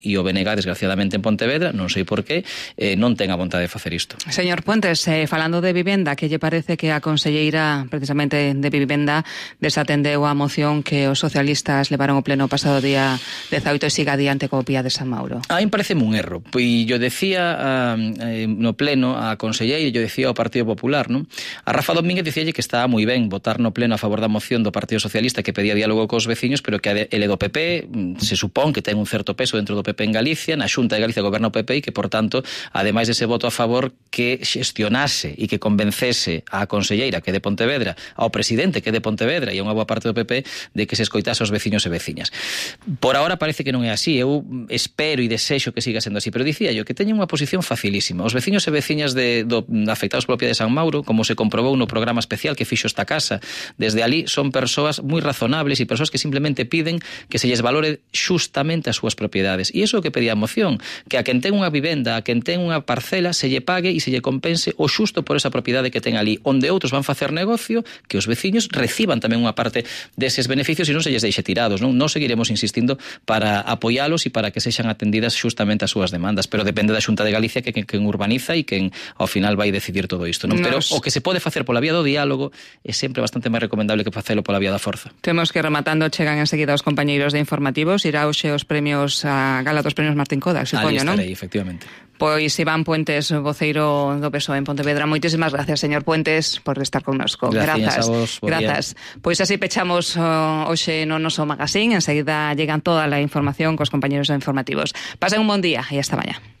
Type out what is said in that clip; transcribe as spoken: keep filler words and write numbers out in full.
e o B N G, desgraciadamente, en Pontevedra, non sei por qué, eh, non ten a vontade de facer isto. Señor Puentes, eh, falando de vivenda, que lle parece que a conselleira precisamente de vivenda desatendeu a moción que os socialistas levaron ao pleno pasado día dezaoito e siga adiante co Pía de San Mauro? A mí pareceme un erro, pois yo decía uh, no pleno a conselleira, yo decía ao Partido Popular, non? A Rafa Domínguez dicíalle que estaba moi ben votar no pleno a favor da moción do Partido Socialista que pedía diálogo cos veciños, pero que ele do P P se supón que ten un certo peso dentro do P P en Galicia, na Xunta de Galicia goberna o P P e que, por tanto, ademais dese voto a favor, que xestionase e que convencese a conselleira que é de Pontevedra, ao presidente que é de Pontevedra e a unha boa parte do P P de que se escoitase aos veciños e veciñas. Por agora parece que non é así, eu espero e desexo que siga sendo así, pero dicía yo que teñen unha posición facilísima. Os veciños e veciñas de, do, afectados pola Pía de San Mauro, como se comprobou no programa especial que fixo esta casa, desde ali son persoas moi razonables e persoas que simplemente piden que se lles valore xustamente as súas propiedades. E iso é o que pedía a moción, que a quen ten unha vivenda, a quen ten unha parcela, se lle pague e se lle compense o xusto por esa propiedade que ten ali. Onde outros van facer negocio, que os veciños reciban tamén unha parte deses beneficios e non se lles deixe tirados. Non, non seguiremos insistindo para apoialos e para que sexan atendidas xustamente as súas demandas, pero depende da Xunta de Galicia que quen urbaniza e quen ao final vai decidir todo isto, non? Nos... Pero o que se pode facer pola vía do diálogo é sempre bastante máis recomendable que facelo pola vía da forza. Temos que rematando, chegan enseguida os compañeiros de informativos, irá hoxe os premios a gala dos premios Martín Kodak, supoño, non? Ali estarei, efectivamente. Pois Iván Puentes, voceiro do P S O E en Pontevedra, moitísimas gracias, señor Puentes, por estar connosco. Gracias, grazas. a vos. Grazas. Pois así pechamos uh, hoxe no noso magazín, enseguida llegan toda a información cos compañeros informativos. Pasen un bon día e hasta mañá.